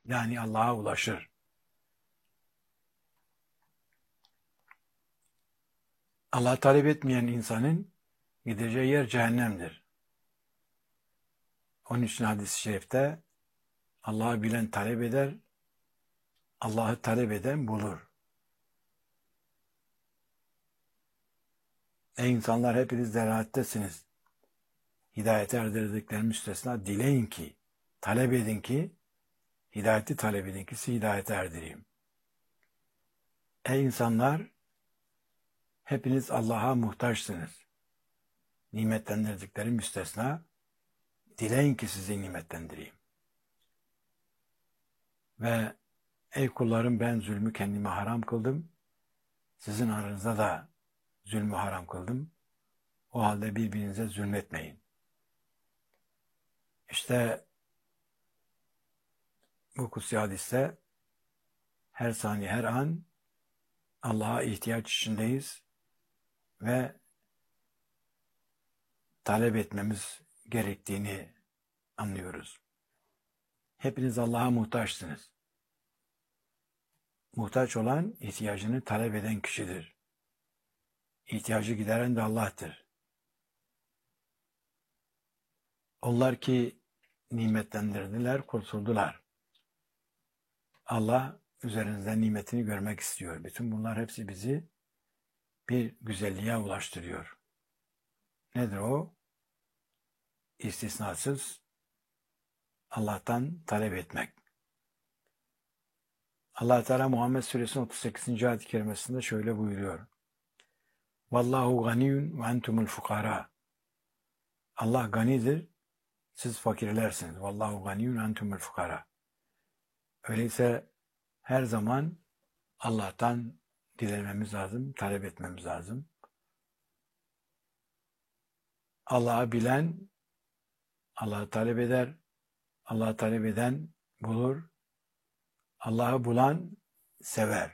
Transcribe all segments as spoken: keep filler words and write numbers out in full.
Yani Allah'a ulaşır. Allah talep etmeyen insanın gideceği yer cehennemdir. Onun için hadis-i şerifte Allah'ı bilen talep eder, Allah'ı talep eden bulur. Ey insanlar, hepiniz delalettesiniz. Hidayete erdirdikleri müstesna, dileyin ki, talep edin ki, hidayeti talep edin ki sizi hidayete erdireyim. Ey insanlar, hepiniz Allah'a muhtaçsınız. Nimetlendirdikleri müstesna, dileyin ki sizi nimetlendireyim. Ve ey kullarım, ben zulmü kendime haram kıldım. Sizin aranızda da zulmü haram kıldım. O halde birbirinize zulmetmeyin. İşte bu kutsi hadiste her saniye, her an Allah'a ihtiyaç içindeyiz ve talep etmemiz gerektiğini anlıyoruz. Hepiniz Allah'a muhtaçsınız. Muhtaç olan ihtiyacını talep eden kişidir. İhtiyacı gideren de Allah'tır. Onlar ki nimetlendirdiler, kurtuldular. Allah üzerinizden nimetini görmek istiyor. Bütün bunlar hepsi bizi bir güzelliğe ulaştırıyor. Nedir o? İstisnasız Allah'tan talep etmek. Allah Teala Muhammed Suresinin otuz sekizinci ayet-i kerimesinde şöyle buyuruyor. Vallahu ganiyun ve entumul fukara. Allah ganidir, siz fakirlersiniz. Vallahu ganiyun ve entumul fukara. Öyleyse her zaman Allah'tan dilememiz lazım, talep etmemiz lazım. Allah'ı bilen Allah'ı talep eder, Allah'ı talep eden bulur, Allah'ı bulan sever.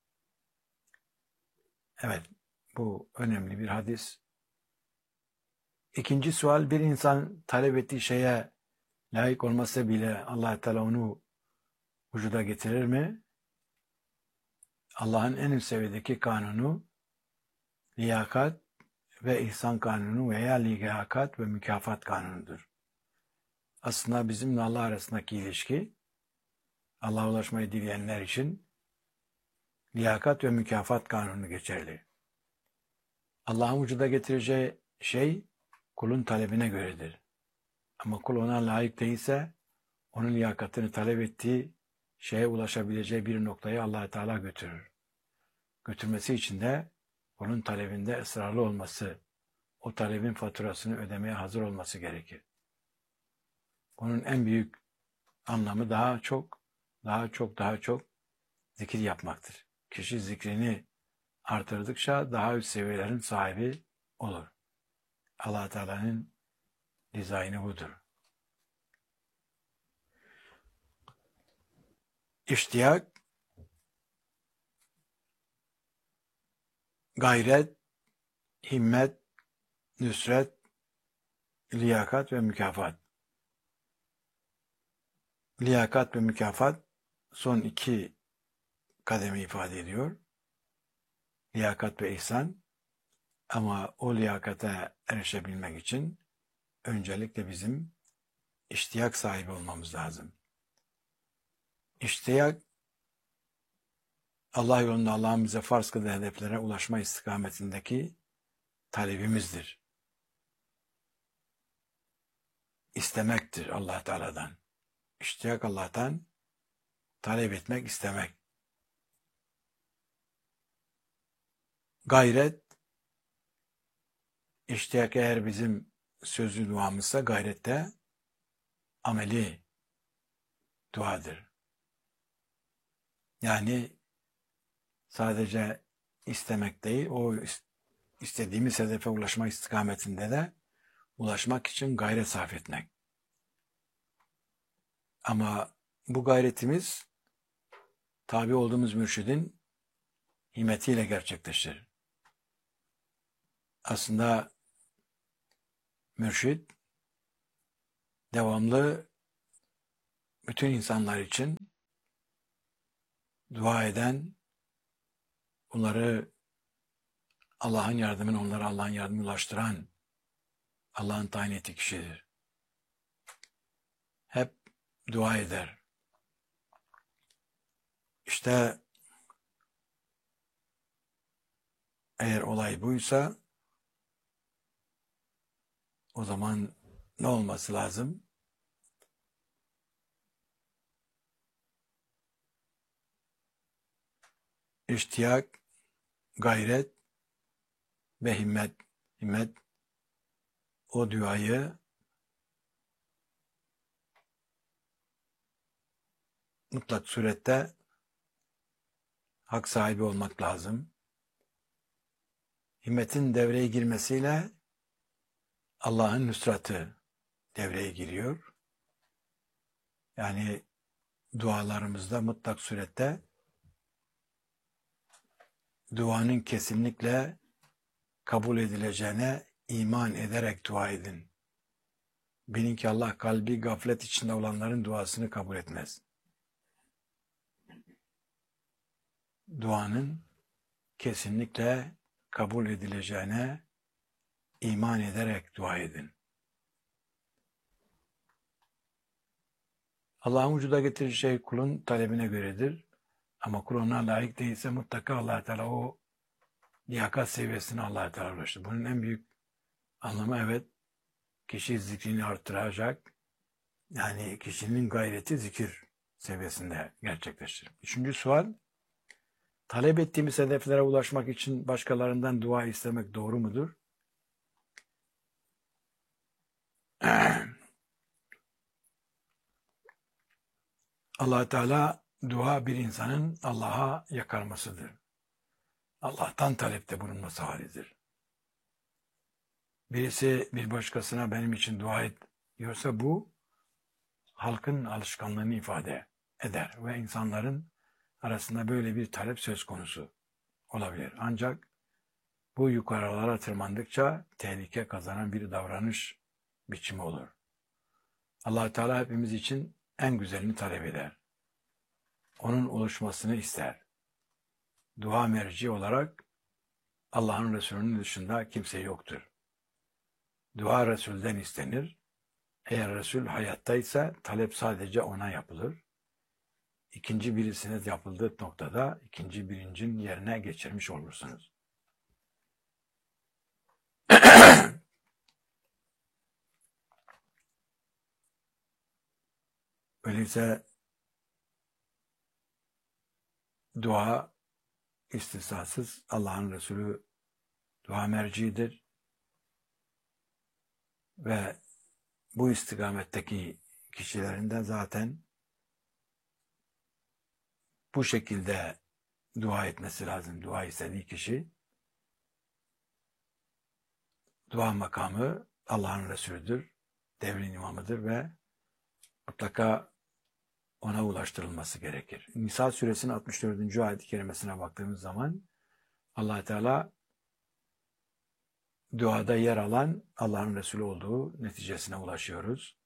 Evet, bu önemli bir hadis. İkinci sual, bir insan talep ettiği şeye layık olmasa bile Allah Teala onu vücuda getirir mi? Allah'ın en üst seviyedeki kanunu liyakat ve ihsan kanunu veya liyakat ve mükafat kanunudur. Aslında bizimle Allah arasındaki ilişki, Allah'a ulaşmayı dileyenler için liyakat ve mükafat kanunu geçerli. Allah'ın vücuda getireceği şey kulun talebine göredir. Ama kul ona layık değilse onun liyakatını talep ettiği şeye ulaşabileceği bir noktayı Allah Teala götürür. Götürmesi için de onun talebinde ısrarlı olması, o talebin faturasını ödemeye hazır olması gerekir. Bunun en büyük anlamı daha çok, daha çok, daha çok zikir yapmaktır. Kişi zikrini artırdıkça daha üst seviyelerin sahibi olur. Allah Teala'nın dizaynı budur. İştiyak, gayret, himmet, nüsret, liyakat ve mükafat. Liyakat ve mükafat son iki kademi ifade ediyor. Liyakat ve ihsan. Ama o liyakata erişebilmek için öncelikle bizim iştiyak sahibi olmamız lazım. İştiyak, Allah yolunda Allah'ın bize farz kıldığı hedeflere ulaşma istikametindeki talebimizdir. İstemektir Allah Teala'dan. İştiyak Allah'tan talep etmek, istemek. Gayret, iştiyak eğer bizim sözlü duamızsa, gayrette ameli duadır. Yani sadece istemek değil, o istediğimiz hedefe ulaşma istikametinde de ulaşmak için gayret sarf etmek. Ama bu gayretimiz tabi olduğumuz mürşidin himmetiyle gerçekleşir. Aslında mürşid devamlı bütün insanlar için dua eden, bunları Allah'ın yardımını, onlara Allah'ın yardımını ulaştıran Allah'ın tayin ettiği kişidir. Hep dua eder. İşte eğer olay buysa o zaman ne olması lazım? İştiyak, gayret ve himmet. Himmet o duayı mutlak surette hak sahibi olmak lazım. Himmetin devreye girmesiyle Allah'ın nusratı devreye giriyor. Yani dualarımızda mutlak surette duanın kesinlikle kabul edileceğine iman ederek dua edin. Bilin ki Allah kalbi gaflet içinde olanların duasını kabul etmez. Duanın kesinlikle kabul edileceğine iman ederek dua edin. Allah'ın vücuda getirdiği şey kulun talebine göredir. Ama kul ona layık değilse mutlaka Allah Teala o liyakat seviyesine Allah Teala ulaştı. Bunun en büyük anlamı evet kişi zikrini arttıracak. Yani kişinin gayreti zikir seviyesinde gerçekleşir. Üçüncü sual, talep ettiğimiz hedeflere ulaşmak için başkalarından dua istemek doğru mudur? Allah Teala dua bir insanın Allah'a yakarmasıdır. Allah'tan talepte bulunması halidir. Birisi bir başkasına benim için dua et diyorsa bu halkın alışkanlığını ifade eder ve insanların arasında böyle bir talep söz konusu olabilir. Ancak bu yukarılara tırmandıkça tehlike kazanan bir davranış biçimi olur. Allah Teala hepimiz için en güzelini talep eder. Onun oluşmasını ister. Dua merci olarak Allah'ın Resulü'nün dışında kimse yoktur. Dua Resul'den istenir. Eğer Resul hayattaysa talep sadece ona yapılır. İkinci birisine yapıldığı noktada ikinci birincinin yerine geçirmiş olursunuz. Öyleyse dua istisnasız Allah'ın Resulü dua merciidir. Ve bu istikametteki kişilerinden zaten bu şekilde dua etmesi lazım. Dua istediği kişi. Dua makamı Allah'ın Resulüdür, devrin imamıdır ve mutlaka ona ulaştırılması gerekir. Nisa suresinin altmış dördüncü ayet-i kerimesine baktığımız zaman Allah Teala duada yer alan Allah'ın Resulü olduğu neticesine ulaşıyoruz.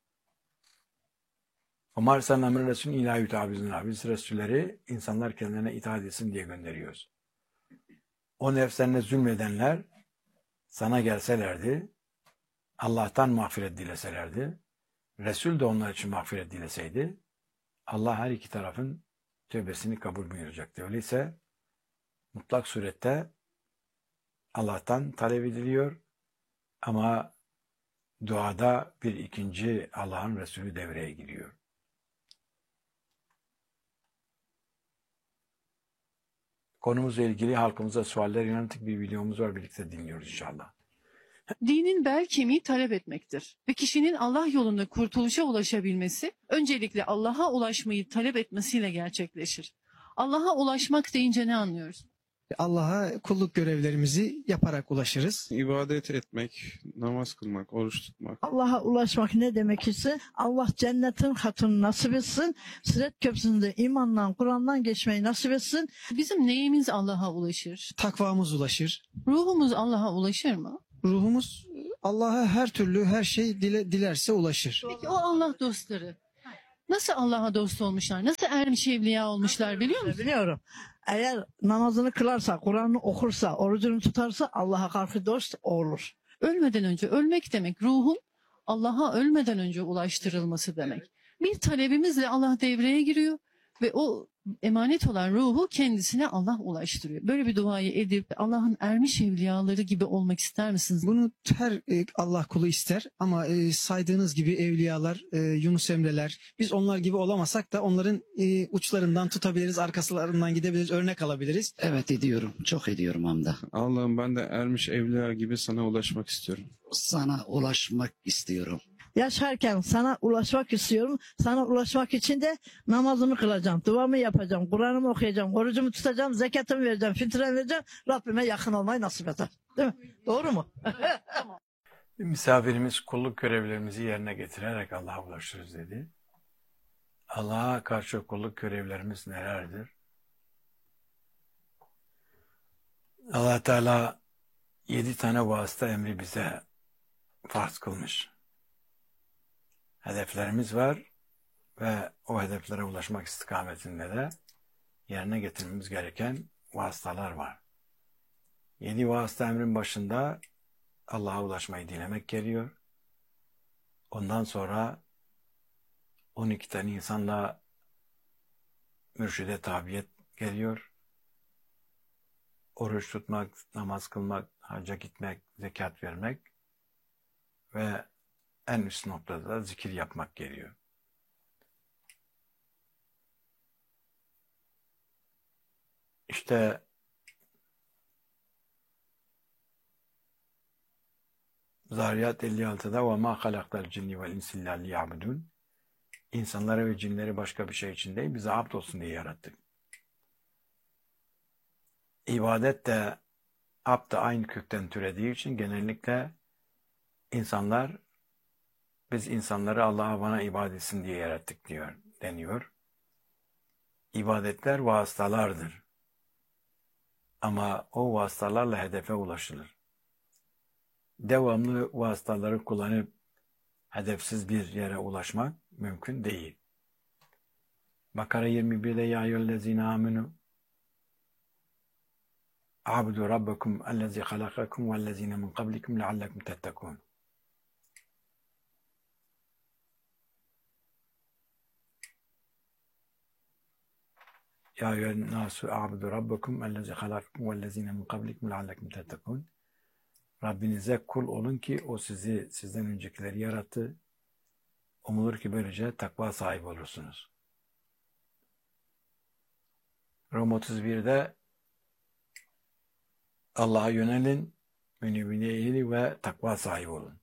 Umar sallallahu Resulü'nün ilahi tabizine biz Resulleri insanlar kendilerine itaat etsin diye gönderiyoruz. O nefslerine zulmedenler sana gelselerdi, Allah'tan mağfiret dileselerdi, Resul de onlar için mağfiret dileseydi, Allah her iki tarafın tövbesini kabul buyuracaktı. Öyleyse mutlak surette Allah'tan talep ediliyor ama duada bir ikinci Allah'ın Resulü devreye giriyor. Konumuzla ilgili halkımıza sualler yönelik bir videomuz var. Birlikte dinliyoruz inşallah. Dinin bel kemiği talep etmektir. Ve kişinin Allah yolunda kurtuluşa ulaşabilmesi, öncelikle Allah'a ulaşmayı talep etmesiyle gerçekleşir. Allah'a ulaşmak deyince ne anlıyoruz? Allah'a kulluk görevlerimizi yaparak ulaşırız. İbadet etmek, namaz kılmak, oruç tutmak. Allah'a ulaşmak ne demek ise Allah cennetin hatını nasip etsin. Sırat köprüsünde imandan, Kur'an'dan geçmeyi nasip etsin. Bizim neyimiz Allah'a ulaşır? Takvamız ulaşır. Ruhumuz Allah'a ulaşır mı? Ruhumuz Allah'a her türlü her şey dile, dilerse ulaşır. Peki o Allah dostları Nasıl Allah'a dost olmuşlar? Nasıl ermiş evliya olmuşlar biliyor musun? Biliyorum. Eğer namazını kılarsa, Kur'an'ı okursa, orucunu tutarsa Allah'a karşı dost olur. Ölmeden önce ölmek demek ruhun Allah'a ölmeden önce ulaştırılması demek. Bir talebimizle Allah devreye giriyor ve o emanet olan ruhu kendisine Allah ulaştırıyor. Böyle bir duayı edip Allah'ın ermiş evliyaları gibi olmak ister misiniz? Bunu her e, Allah kulu ister ama e, saydığınız gibi evliyalar, e, Yunus Emre'ler, biz onlar gibi olamasak da onların e, uçlarından tutabiliriz, arkasılarından gidebiliriz, örnek alabiliriz. Evet ediyorum. Çok ediyorum Hamda. Allah'ım ben de ermiş evliya gibi sana ulaşmak istiyorum. Sana ulaşmak istiyorum. Yaşarken sana ulaşmak istiyorum. Sana ulaşmak için de namazımı kılacağım, duamı yapacağım, Kur'an'ımı okuyacağım, orucumu tutacağım, zekatımı vereceğim, fitremi vereceğim. Rabbime yakın olmayı nasip eder. Değil mi? Doğru mu? Misafirimiz kulluk görevlerimizi yerine getirerek Allah'a ulaşırız dedi. Allah'a karşı kulluk görevlerimiz nelerdir? Allah Teala yedi tane vasıta emri bize farz kılmış. Hedeflerimiz var ve o hedeflere ulaşmak istikametinde de yerine getirmemiz gereken vasıtalar var. Yedi vasıta emrin başında Allah'a ulaşmayı dilemek geliyor. Ondan sonra on iki tane insanla mürşide tabiyet geliyor. Oruç tutmak, namaz kılmak, hacca gitmek, zekat vermek ve en üst noktada da zikir yapmak geliyor. İşte Zariyat elli altıda وَمَا خَلَقْتَ الْجِنِّ وَالْاِنْسِ اللّٰهِ لِيَعْبُدُونَ İnsanları ve cinleri başka bir şey için değil, bize abd olsun diye yarattık. İbadet de abd da aynı kökten türediği için genellikle insanlar, biz insanları Allah'a bana ibadet etsin diye yarattık diyor, deniyor. İbadetler vasıtalardır. Ama o vasıtalarla hedefe ulaşılır. Devamlı vasıtaları kullanıp hedefsiz bir yere ulaşmak mümkün değil. Bakara yirmi birde ya eyyühellezine amenu abudu rabbakum ellezî halakakum vellezîne min qablikum leallekum tettekûn. Ya eyyühen nasu abudu rabbakum ellezî halakakum vellezîne min qablikum leallekum tettekûn. Rabbinize kul olun ki o sizi sizden öncekileri yarattı. Umulur ki böylece takva sahibi olursunuz. Rum otuz birde Allah'a yönelin, münibine eğilin ve takva sahibi olun.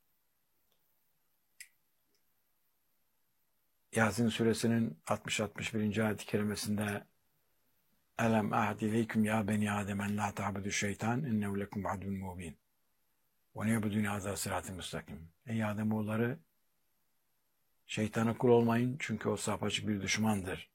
Yasin suresinin altmış altmış birinci ayet-i kerimesinde Elem ahd ileyküm ya beni Adem la ta'budu şeytan innehu lekum adun mubin. Ve ne'budun hazâ sırat-ı müstakim. Ey Ademoğulları, şeytana kul olmayın çünkü o apaçık bir düşmandır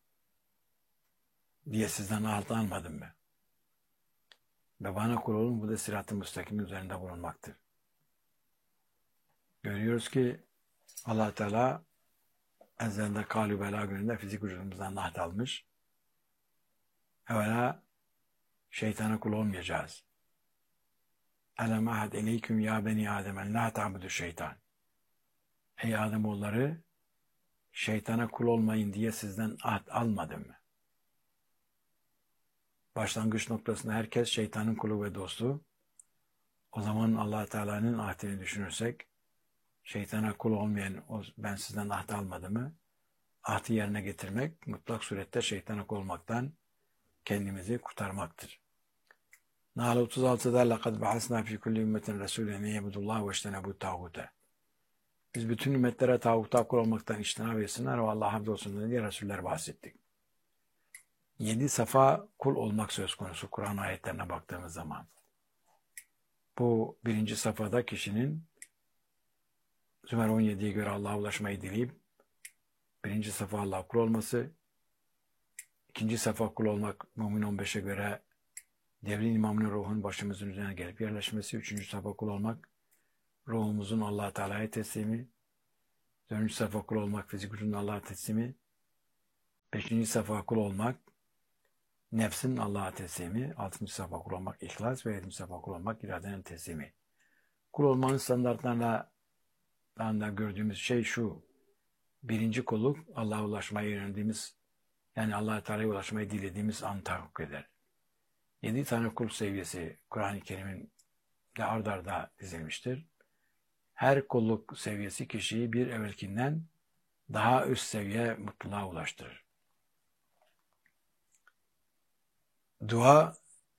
diye sizden ahd almadım mı? Ve bana kul olun, bu da sırat-ı müstakim üzerinde bulunmaktır. Görüyoruz ki Allah Teala ezelden kâlü bela gününde fizik vücudumuzdan ahd almış. Evvela şeytana kul olmayacağız. Elem ahd eleyküm ya beni Adem la ta'budu şeytan. Ey Ademoğulları, şeytana kul olmayın diye sizden ahd almadım mı? Başlangıç noktasında herkes şeytanın kulu ve dostu. O zaman Allah Teala'nın ahdini düşünürsek, şeytana kul olmayan, o, ben sizden ahd almadım mı? Ahdi yerine getirmek, mutlak surette şeytana kul olmaktan kendimizi kurtarmaktır. Nahl otuz altıda لَقَدْ بَعَثْنَا فِي كُلِّ اُمَّةٍ رَسُولًا اَيَّبُدُ اللّٰهُ وَاجْتَنَبُوا الطَّاغُوتَ. Biz bütün ümmetlere tağuta kul olmaktan içtinab etsinler ve Allah'a hamd olsun diye Resuller bahsettik. Yedi safa kul olmak söz konusu Kur'an ayetlerine baktığımız zaman. Bu birinci safhada kişinin Zümer on yediye göre Allah'a ulaşmayı dileyip birinci safa Allah'a kul olması, ikinci safa kul olmak Mümin on beşe göre devrin imamının ruhun başımızın üzerine gelip yerleşmesi, üçüncü safa kul olmak ruhumuzun Allah Teala'ya teslimi, Dördüncü safa kul olmak, fizik gücünün Allah'a teslimi. Beşinci safa kul olmak, nefsin Allah'a teslimi. Altıncı safa kul olmak, ihlas ve yedinci safa kul olmak, iradenin teslimi. Kul olmanın standartlarına da gördüğümüz şey şu. Birinci kulluk Allah'a ulaşmaya yöneldiğimiz, yani Allah-u Teala'ya ulaşmayı dilediğimiz an tahakkuk eder. Yedi tane kul seviyesi Kur'an-ı Kerim'in de ard arda dizilmiştir. Her kulluk seviyesi kişiyi bir evvelkinden daha üst seviye mutluluğa ulaştırır. Dua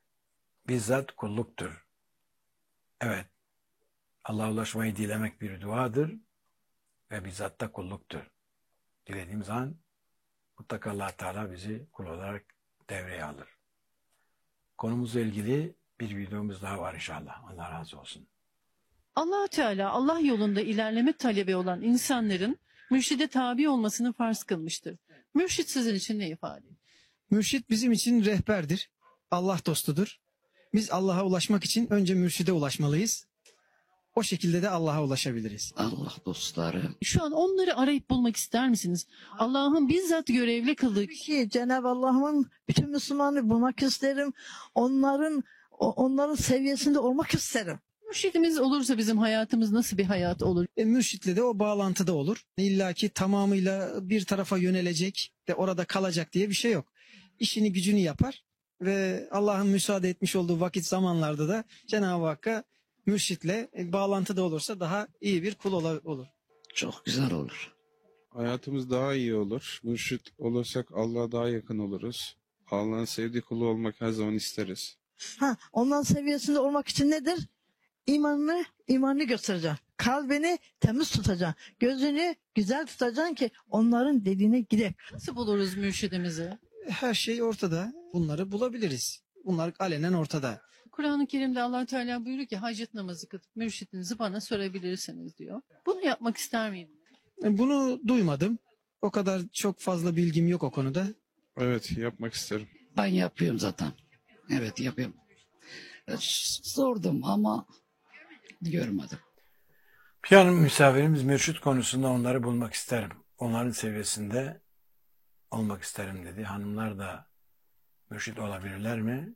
bizzat kulluktur. Evet, Allah'a ulaşmayı dilemek bir duadır ve bizzat da kulluktur. Dilediğimiz an mutlaka Allah Teala bizi kul olarak devreye alır. Konumuzla ilgili bir videomuz daha var inşallah. Allah razı olsun. Allah Teala Allah yolunda ilerleme talebi olan insanların mürşide tabi olmasını farz kılmıştır. Mürşit sizin için ne ifade ediyor? Mürşit bizim için rehberdir. Allah dostudur. Biz Allah'a ulaşmak için önce mürşide ulaşmalıyız. O şekilde de Allah'a ulaşabiliriz. Allah dostları. Şu an onları arayıp bulmak ister misiniz? Allah'ın bizzat görevli kıldığı Ki Cenab-ı Allah'ın bütün Müslümanı bulmak isterim. Onların o- onların seviyesinde olmak isterim. mürşidimiz olursa bizim hayatımız nasıl bir hayat olur? E, mürşitle de o bağlantıda olur. İlla ki tamamıyla bir tarafa yönelecek de orada kalacak diye bir şey yok. İşini gücünü yapar ve Allah'ın müsaade etmiş olduğu vakit zamanlarda da Cenab-ı Hakk'a mürşitle e, bağlantıda olursa daha iyi bir kul ola- olur. Çok güzel olur. Hayatımız daha iyi olur. Mürşit olursak Allah'a daha yakın oluruz. Allah'ın sevdiği kulu olmak her zaman isteriz. Ha, onların seviyesinde olmak için nedir? İmanını, imanını göstereceksin. Kalbini temiz tutacaksın. Gözünü güzel tutacaksın ki onların dediğine gidek. Nasıl buluruz mürşidimizi? Her şey ortada. Bunları bulabiliriz. Bunlar alenen ortada. Kur'an-ı Kerim'de Allah Teala buyuruyor ki hacet namazı kılıp mürşidinizi bana sorabilirsiniz diyor. Bunu yapmak ister miydin? E, Bunu duymadım. O kadar çok fazla bilgim yok o konuda. Evet, yapmak isterim. Ben yapıyorum zaten. Evet yapıyorum. E, ş- Sordum ama görmedim. Bir hanım misafirimiz mürşit konusunda onları bulmak isterim. Onların seviyesinde olmak isterim dedi. Hanımlar da mürşit olabilirler mi?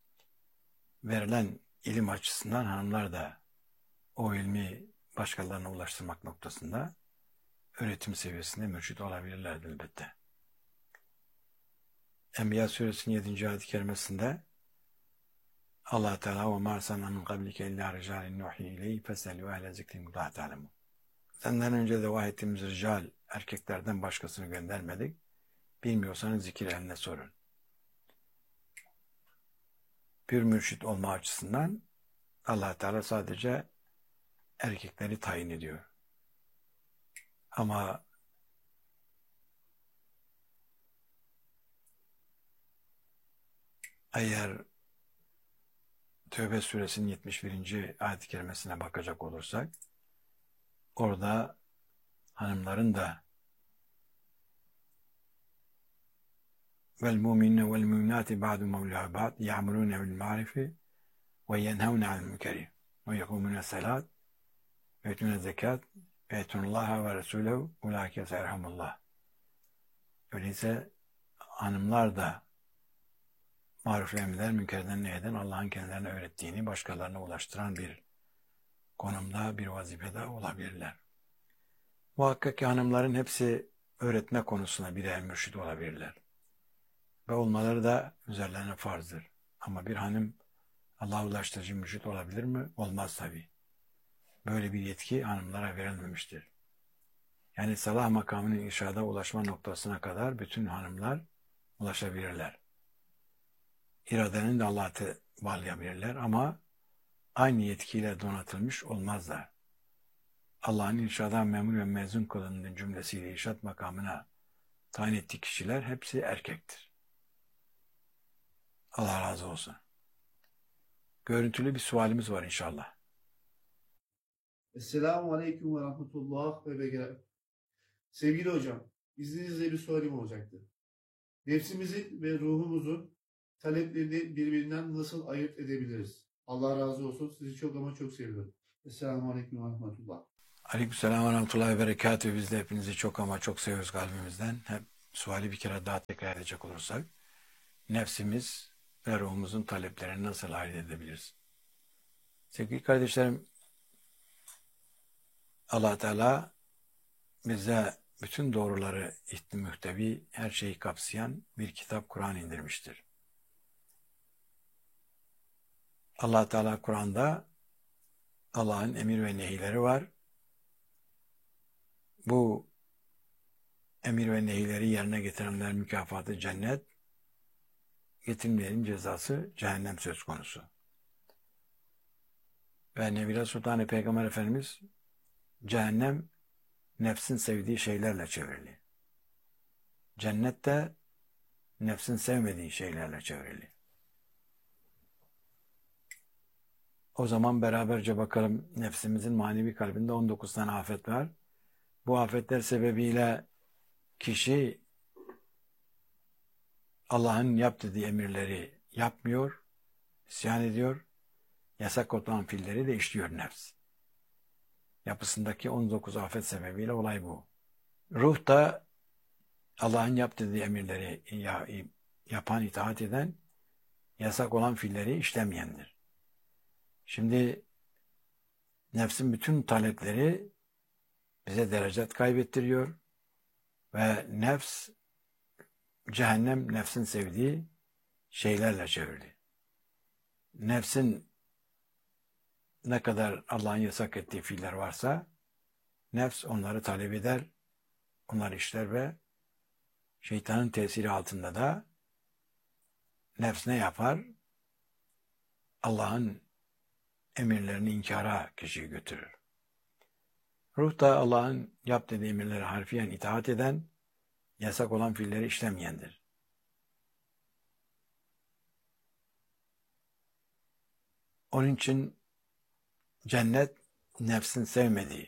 Verilen ilim açısından hanımlar da o ilmi başkalarına ulaştırmak noktasında öğretim seviyesinde mürşit olabilirler elbette. Enbiya suresinin yedinci ayet-i kerimesinde Allah Teala ve marsalna min qablike illa rijalin nuhi ileyhi feselu ehle zikrin la ta'lemun. Senden önce de vahyettiğimiz rical erkeklerden başkasını göndermedik. Bilmiyorsanız zikir ehline sorun. Bir mürşit olma açısından Allah Teala sadece erkekleri tayin ediyor. Ama eğer Tövbe suresinin yetmiş birinci ayet-i kerimesine bakacak olursak orada hanımların da vel mu'minne vel mu'minati ba'du mevla ba'd ya'murune bil ma'rifi ve yenhevne anil münkeri ve yekumune salat ve yetune zekat ve yetunullaha ve resulehu ulaike serhamullah. Öyleyse hanımlar da maruf emreder, münkerden neyden Allah'ın kendilerine öğrettiğini başkalarına ulaştıran bir konumda, bir vazifede olabilirler. Muhakkak ki hanımların hepsi öğretme konusunda birer mürşid olabilirler. Ve olmaları da üzerlerine farzdır. Ama bir hanım Allah'a ulaştırıcı mürşid olabilir mi? Olmaz tabii. Böyle bir yetki hanımlara verilmemiştir. Yani salah makamının irşada ulaşma noktasına kadar bütün hanımlar ulaşabilirler. İradenin de Allah'a bağlayabilirler ama aynı yetkiyle donatılmış olmazlar. Allah'ın irşada memur ve mezun kılındığı cümlesiyle irşat makamına tayin ettiği kişiler hepsi erkektir. Allah razı olsun. Görüntülü bir sualimiz var inşallah. Esselamu Aleyküm ve Rahmetullah ve Berekatuhu. Sevgili hocam, izninizle bir sorum olacaktı. Nefsimizin ve ruhumuzun taleplerini birbirinden nasıl ayırt edebiliriz? Allah razı olsun. Sizi çok ama çok seviyorum. Esselamu Aleyküm ve Rahmetullah. Aleykümselam ve rahmetullahi ve berekatühü. Biz de hepinizi çok ama çok seviyoruz kalbimizden. Hep suali bir kere daha tekrar edecek olursak, nefsimiz ve ruhumuzun taleplerini nasıl ayırt edebiliriz? Sevgili kardeşlerim, Allah Teala bize bütün doğruları ihti mühtevi, her şeyi kapsayan bir kitap Kur'an indirmiştir. Allah Teala Kur'an'da Allah'ın emir ve nehirleri var. Bu emir ve nehirleri yerine getirenler mükafatı cennet, getirmeyenin cezası cehennem söz konusu. Ve Nebile Sultan Peygamber Efendimiz, cehennem nefsin sevdiği şeylerle çevrili. Cennet de nefsin sevmediği şeylerle çevrili. O zaman beraberce bakalım, nefsimizin manevi kalbinde on dokuz tane afet var. Bu afetler sebebiyle kişi Allah'ın yap dediği emirleri yapmıyor, isyan ediyor, yasak olan fiilleri de işliyor nefs. Yapısındaki on dokuz afet sebebiyle olay bu. Ruh da Allah'ın yap dediği emirleri yapan, itaat eden, yasak olan fiilleri işlemeyendir. Şimdi nefsin bütün talepleri bize derecet kaybettiriyor ve nefs, cehennem nefsin sevdiği şeylerle çevrili. Nefsin ne kadar Allah'ın yasak ettiği fiiller varsa, nefs onları talep eder, onları işler ve şeytanın tesiri altında da nefs ne yapar? Allah'ın emirlerini inkara kişiyi götürür. Ruh da Allah'ın yap dediği emirleri harfiyen itaat eden, yasak olan fiilleri işlemeyendir. Onun için cennet nefsin sevmediği.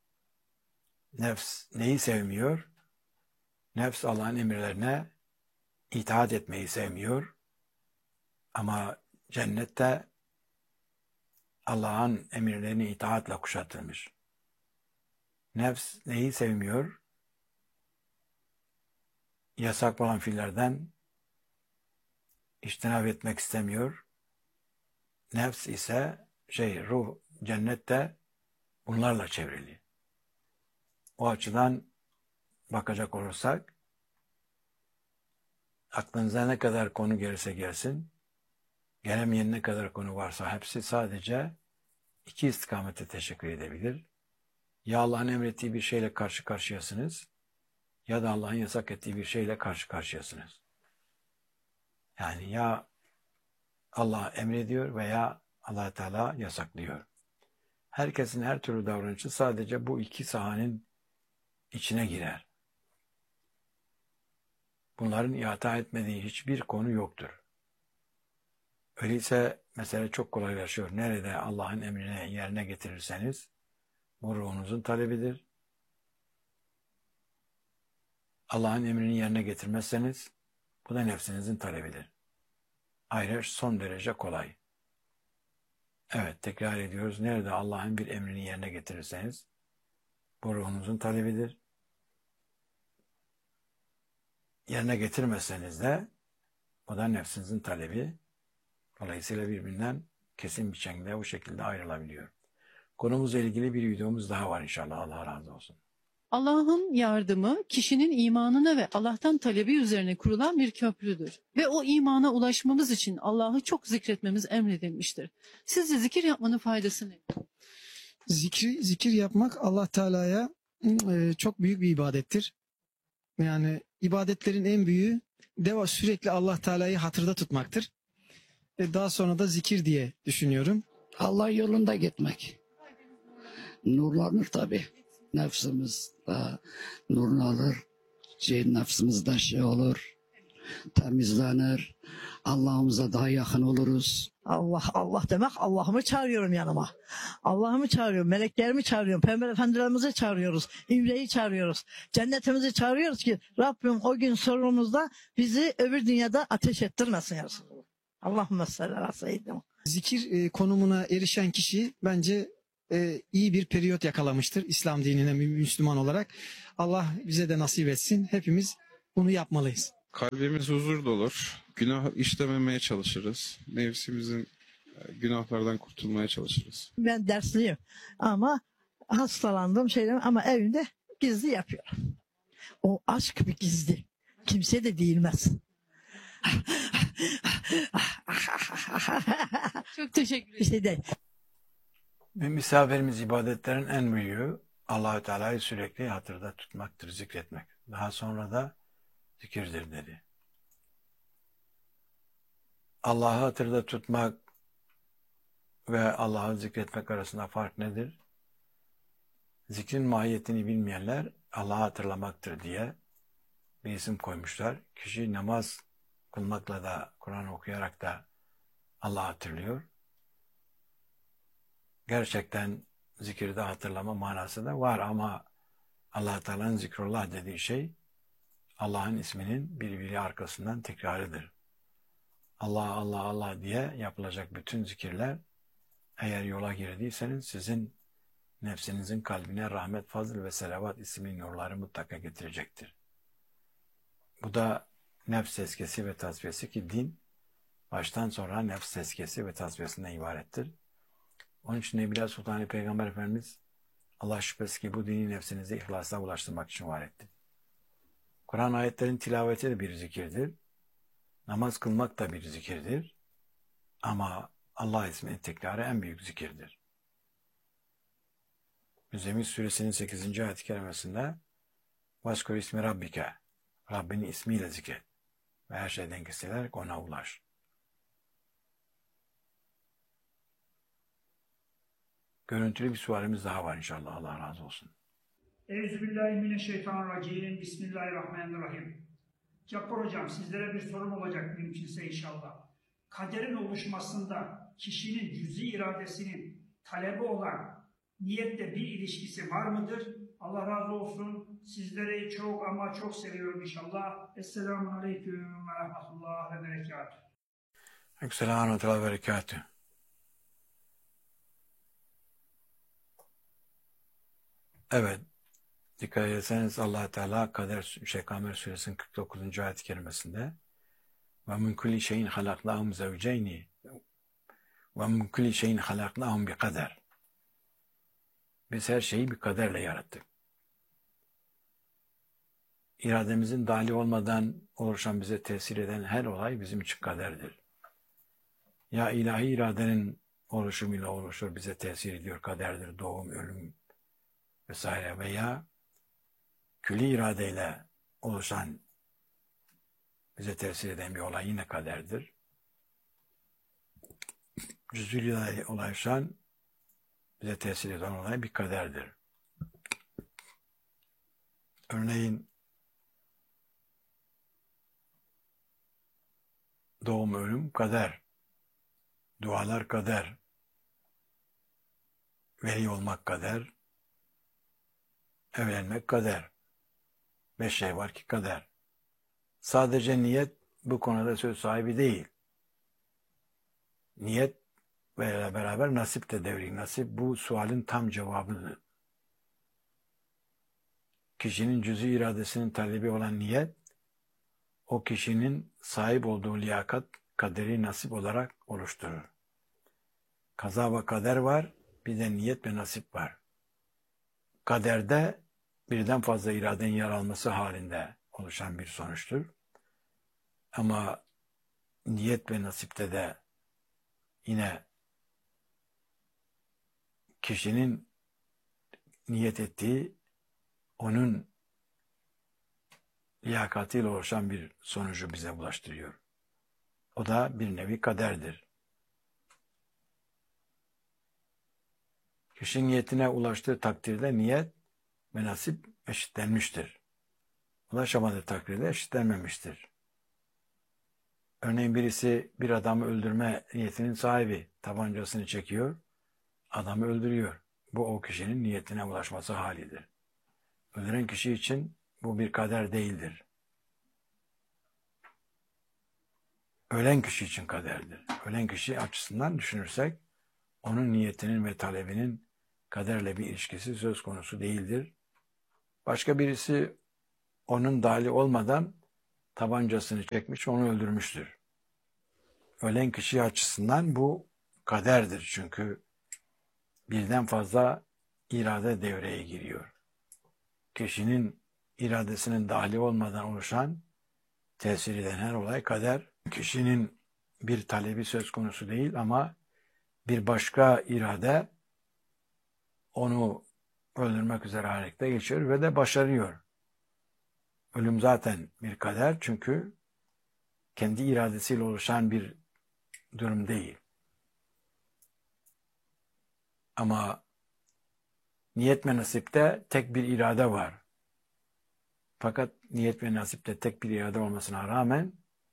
Nefs neyi sevmiyor? Nefs Allah'ın emirlerine itaat etmeyi sevmiyor. Ama cennette Allah'ın emirlerini itaatle kuşatılmış. Nefs neyi sevmiyor? Yasak olan fiillerden içtinab etmek istemiyor. Nefs ise şey, ruh cennette bunlarla çevrili. O açıdan bakacak olursak, aklınıza ne kadar konu gelirse gelsin, gelemeyen ne kadar konu varsa hepsi sadece iki istikamete teşekkür edebilir. Ya Allah'ın emrettiği bir şeyle karşı karşıyasınız, ya da Allah'ın yasak ettiği bir şeyle karşı karşıyasınız. Yani ya Allah emrediyor veya Allah Teala yasaklıyor. Herkesin her türlü davranışı sadece bu iki sahanın içine girer. Bunların ihata etmediği hiçbir konu yoktur. Öyleyse mesele çok kolaylaşıyor. Nerede Allah'ın emrini yerine getirirseniz, bu ruhunuzun talebidir. Allah'ın emrini yerine getirmezseniz, bu da nefsinizin talebidir. Ayrı son derece kolay. Evet, tekrar ediyoruz. Nerede Allah'ın bir emrini yerine getirirseniz, bu ruhunuzun talebidir. Yerine getirmezseniz de, o da nefsinizin talebi. Dolayısıyla birbirinden kesin biçimde bu şekilde ayrılabiliyor. Konumuzla ilgili bir videomuz daha var inşallah. Allah razı olsun. Allah'ın yardımı kişinin imanına ve Allah'tan talebi üzerine kurulan bir köprüdür. Ve o imana ulaşmamız için Allah'ı çok zikretmemiz emredilmiştir. Sizce zikir yapmanın faydası ne? Zikri, zikir yapmak Allah Teala'ya e, çok büyük bir ibadettir. Yani ibadetlerin en büyüğü deva sürekli Allah Teala'yı hatırda tutmaktır. Ve daha sonra da zikir diye düşünüyorum. Allah yolunda gitmek. Nurlanır tabii. Nefsimiz de nurlanır. Şey, nefsimiz de şey olur. Temizlenir. Allah'ımıza daha yakın oluruz. Allah Allah demek Allah'ımı çağırıyorum yanıma. Allah'ımı çağırıyorum, meleklerimi çağırıyorum, Peygamber Efendilerimizi çağırıyoruz, İmre'yi çağırıyoruz, cennetimizi çağırıyoruz ki Rabbim o gün sorumuzda bizi öbür dünyada ateş ettirmesin ya Resulallah. Allahümme salli ala seyyidina. Zikir e, konumuna erişen kişi bence e, iyi bir periyot yakalamıştır İslam dinine bir Müslüman olarak. Allah bize de nasip etsin. Hepimiz bunu yapmalıyız. Kalbimiz huzur dolur. Günah işlememeye çalışırız. Nefsimizin e, günahlardan kurtulmaya çalışırız. Ben dersliyim ama hastalandım şeyler ama evimde gizli yapıyorum. O aşk bir gizli. Kimse de değilmez. Çok teşekkür Bir ederim. şey değil. Ve misafirimiz ibadetlerin en büyüğü Allah-u Teala'yı sürekli hatırda tutmaktır, zikretmek. Daha sonra da zikirdir dedi. Allah'ı hatırda tutmak ve Allah'ı zikretmek arasında fark nedir? Zikrin mahiyetini bilmeyenler Allah'ı hatırlamaktır diye bir isim koymuşlar. Kişi namaz kılmakla da Kur'an okuyarak da Allah'ı hatırlıyor. Gerçekten zikirde hatırlama manası da var ama Allah Teala'nın zikrullah dediği şey Allah'ın isminin birbiri arkasından tekrarıdır. Allah Allah Allah diye yapılacak bütün zikirler eğer yola girdiyseniz sizin nefsinizin kalbine rahmet, fazıl ve selavat ismin nurları mutlaka getirecektir. Bu da nefs tezkiyesi ve tasfiyesi ki din baştan sonra nefs tezkiyesi ve tasfiyesinden ibarettir. Onun için Nebi Sultan Peygamber Efendimiz Allah şüphesiz ki bu dini nefsinizi ihlasla ulaştırmak için var etti. Kur'an ayetlerin tilaveti de bir zikirdir. Namaz kılmak da bir zikirdir. Ama Allah isminin tekrarı en büyük zikirdir. Müzzemmil Suresinin sekizinci ayet-i kerimesinde Vaskur ismi Rabbike, Rabbinin ismiyle zikret ve her şeyden kesilerek ona ulaş. Görüntülü bir sualimiz daha var inşallah. Allah razı olsun. Euzubillahimineşşeytanirracim. Bismillahirrahmanirrahim. Cabbar hocam, sizlere bir sorum olacak mümkünse inşallah. Kaderin oluşmasında kişinin cüz'i iradesinin talebi olan niyetle bir ilişkisi var mıdır? Allah razı olsun. Sizleri çok ama çok seviyorum inşallah. Esselamun Aleyküm ve Rahmetullah ve Berekatuhu. Esselamu Aleyküm ve Berekatuhu. Evet. Dikkat ederseniz Allah Teala Kader şey, Kamer Suresinin kırk dokuzuncu ayet-i kerimesinde ve min kulli şeyin halaknahum zevceyni ve min kulli şeyin halaknahum bi kader. Biz her şeyi bir kaderle yarattık. İrademizin dahili olmadan oluşan, bize tesir eden her olay bizim için kaderdir. Ya ilahi iradenin oluşumuyla oluşur, bize tesir ediyor, kaderdir, doğum, ölüm vesaire, veya külli iradeyle oluşan, bize tesir eden bir olay yine kaderdir. Cüz'ü iradeyle oluşan, bize tesir eden olay bir kaderdir. Örneğin doğum, ölüm kader, dualar kader, veli olmak kader, evlenmek kader. Beş şey var ki kader. Sadece niyet bu konuda söz sahibi değil. Niyet ve beraber nasip de devri. Nasip bu sualin tam cevabıdır. Kişinin cüz'i iradesinin talebi olan niyet, o kişinin sahip olduğu liyakat, kaderi nasip olarak oluşturur. Kaza ve kader var, bir de niyet ve nasip var. Kaderde birden fazla iradenin yer alması halinde oluşan bir sonuçtur. Ama niyet ve nasipte de yine kişinin niyet ettiği, onun liyakatiyle oluşan bir sonucu bize ulaştırıyor. O da bir nevi kaderdir. Kişinin niyetine ulaştığı takdirde niyet ve nasip eşitlenmiştir. Ulaşamadığı takdirde eşitlenmemiştir. Örneğin birisi bir adamı öldürme niyetinin sahibi, tabancasını çekiyor, adamı öldürüyor. Bu o kişinin niyetine ulaşması halidir. Öldüren kişi için bu bir kader değildir. Ölen kişi için kaderdir. Ölen kişi açısından düşünürsek, onun niyetinin ve talebinin kaderle bir ilişkisi söz konusu değildir. Başka birisi onun dahili olmadan tabancasını çekmiş, onu öldürmüştür. Ölen kişi açısından bu kaderdir çünkü birden fazla irade devreye giriyor. Kişinin iradesinin dahili olmadan oluşan, tesir eden her olay kader. Kişinin bir talebi söz konusu değil ama bir başka irade onu öldürmek üzere harekete geçiyor ve de başarıyor. Ölüm zaten bir kader çünkü kendi iradesiyle oluşan bir durum değil. Ama niyet ve nasipte tek bir irade var. Fakat niyet ve nasipte tek bir irade olmasına rağmen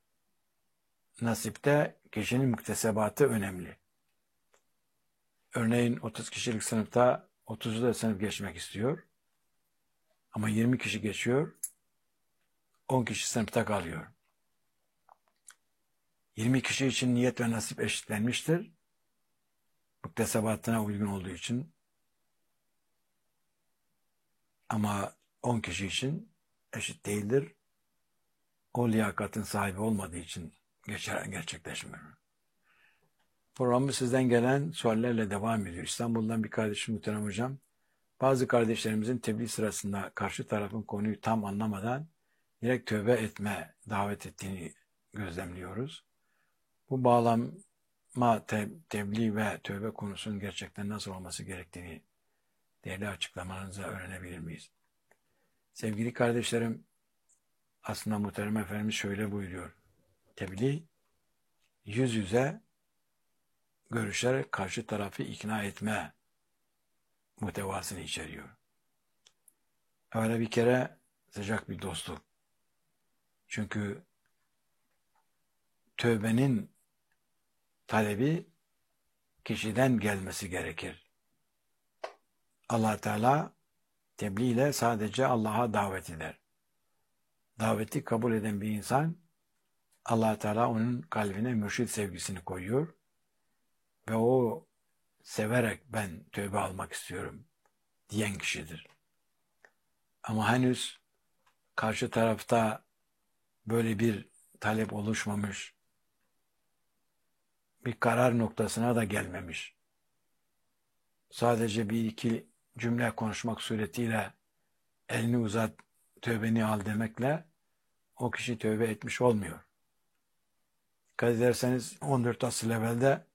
nasipte kişinin müktesebatı önemli. Örneğin otuz kişilik sınıfta otuzu da sınıf geçmek istiyor. Ama yirmi kişi geçiyor. on kişi sınıfta kalıyor. yirmi kişi için niyet ve nasip eşitlenmiştir. Müktesebatına uygun olduğu için. Ama on kişi için eşit değildir. O liyakatın sahibi olmadığı için geçer, gerçekleşmiyor. Programı sizden gelen suallerle devam ediyor. İstanbul'dan bir kardeşim muhterem hocam. Bazı kardeşlerimizin tebliğ sırasında karşı tarafın konuyu tam anlamadan direkt tövbe etme davet ettiğini gözlemliyoruz. Bu bağlama te tebliğ ve tövbe konusunun gerçekten nasıl olması gerektiğini değerli açıklamalarınızı öğrenebilir miyiz? Sevgili kardeşlerim, aslında muhterem Efendimiz şöyle buyuruyor. Tebliğ, yüz yüze görüşerek karşı tarafı ikna etme muhtevasını içeriyor. Öyle bir kere sıcak bir dostluk. Çünkü tövbenin talebi kişiden gelmesi gerekir. Allah Teala tebliğ ile sadece Allah'a davet eder. Daveti kabul eden bir insan Allah Teala onun kalbine mürşid sevgisini koyuyor ve o severek ben tövbe almak istiyorum diyen kişidir. Ama henüz karşı tarafta böyle bir talep oluşmamış, bir karar noktasına da gelmemiş. Sadece bir iki cümle konuşmak suretiyle elini uzat, tövbeni al demekle o kişi tövbe etmiş olmuyor. Dikkat ederseniz on dört asır evvelde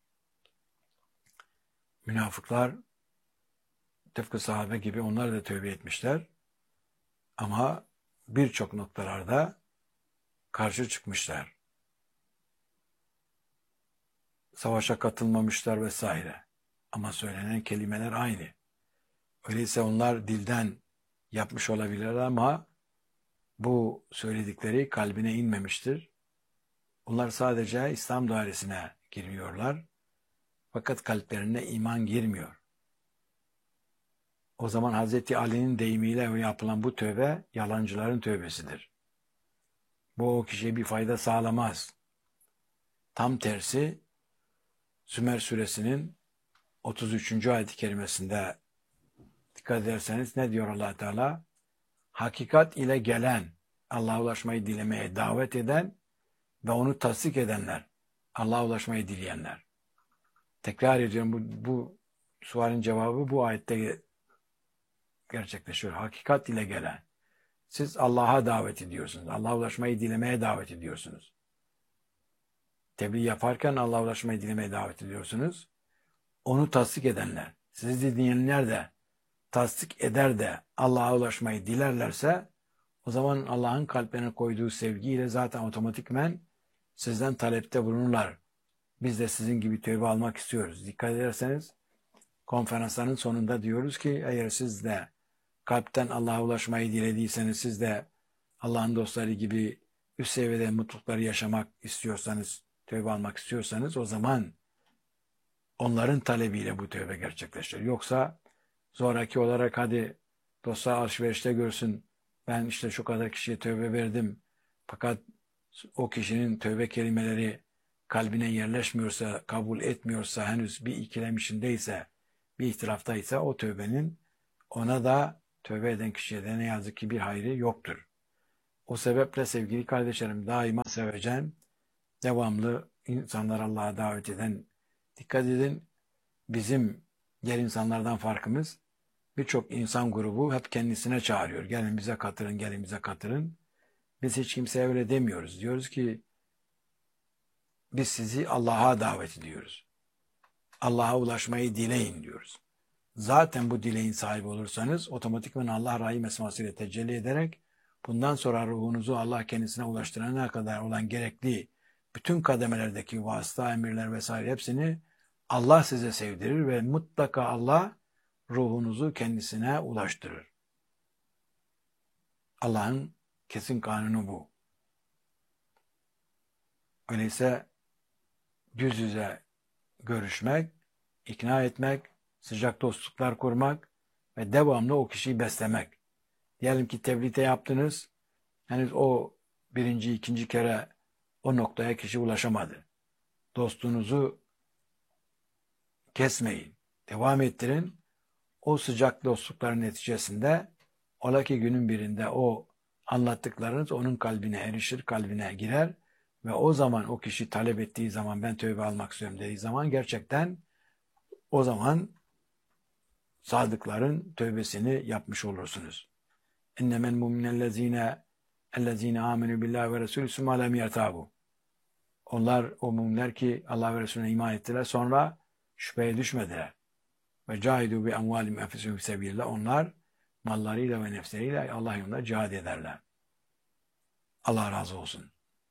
münafıklar tıpkı sahabe gibi onlar da tövbe etmişler. Ama birçok noktalarda karşı çıkmışlar. Savaşa katılmamışlar vesaire. Ama söylenen kelimeler aynı. Öyleyse onlar dilden yapmış olabilirler ama bu söyledikleri kalbine inmemiştir. Onlar sadece İslam dairesine giriyorlar. Fakat kalplerine iman girmiyor. O zaman Hazreti Ali'nin deyimiyle yapılan bu tövbe yalancıların tövbesidir. Bu o kişiye bir fayda sağlamaz. Tam tersi Sümer suresinin otuz üçüncü ayet-i kerimesinde dikkat ederseniz ne diyor Allah Teala? Hakikat ile gelen, Allah'a ulaşmayı dilemeye davet eden ve onu tasdik edenler, Allah'a ulaşmayı dileyenler. Tekrar ediyorum, bu, bu sualin cevabı bu ayette gerçekleşiyor. Hakikat ile gelen. Siz Allah'a davet ediyorsunuz. Allah'a ulaşmayı dilemeye davet ediyorsunuz. Tebliğ yaparken Allah'a ulaşmayı dilemeye davet ediyorsunuz. Onu tasdik edenler, sizi dinleyenler de tasdik eder de Allah'a ulaşmayı dilerlerse o zaman Allah'ın kalplerine koyduğu sevgiyle zaten otomatikmen sizden talepte bulunurlar. Biz de sizin gibi tövbe almak istiyoruz. Dikkat ederseniz konferansların sonunda diyoruz ki eğer siz de kalpten Allah'a ulaşmayı dilediyseniz, siz de Allah'ın dostları gibi üst seviyede mutlulukları yaşamak istiyorsanız, tövbe almak istiyorsanız o zaman onların talebiyle bu tövbe gerçekleşir. Yoksa zoraki olarak hadi dostlar alışverişte görsün, ben işte şu kadar kişiye tövbe verdim fakat o kişinin tövbe kelimeleri kalbine yerleşmiyorsa, kabul etmiyorsa, henüz bir ikilem içindeyse bir ihtilaftaysa o tövbenin ona da tövbe eden kişiye de ne yazık ki bir hayrı yoktur. O sebeple sevgili kardeşlerim daima seveceğim, devamlı insanlar Allah'a davet eden, dikkat edin bizim diğer insanlardan farkımız birçok insan grubu hep kendisine çağırıyor. Gelin bize katılın, gelin bize katılın. Biz hiç kimseye öyle demiyoruz. Diyoruz ki biz sizi Allah'a davet ediyoruz. Allah'a ulaşmayı dileyin diyoruz. Zaten bu dileğin sahibi olursanız otomatikman Allah rahim esmasıyla tecelli ederek bundan sonra ruhunuzu Allah kendisine ulaştırana kadar olan gerekli bütün kademelerdeki vasıta, emirler vesaire hepsini Allah size sevdirir ve mutlaka Allah ruhunuzu kendisine ulaştırır. Allah'ın kesin kanunu bu. Öyleyse yüz yüze görüşmek, ikna etmek, sıcak dostluklar kurmak ve devamlı o kişiyi beslemek. Diyelim ki tebliğde yaptınız, henüz o birinci, ikinci kere o noktaya kişi ulaşamadı. Dostunuzu kesmeyin, devam ettirin. O sıcak dostlukların neticesinde ola ki günün birinde o anlattıklarınız onun kalbine erişir, kalbine girer ve o zaman o kişi talep ettiği zaman ben tövbe almak istiyorum dediği zaman gerçekten o zaman sadıkların tövbesini yapmış olursunuz. İnnemel mu'minellezine ellezine amenu billahi ve resulü sümme lem yertabu. Onlar o müminler ki Allah ve Resulüne iman ettiler sonra şüpheye düşmediler. Ve cahidu bi amvalim enfusihim sebillah. Onlar mallarıyla ve nefsleriyle Allah yolunda cihad ederler. Allah razı olsun.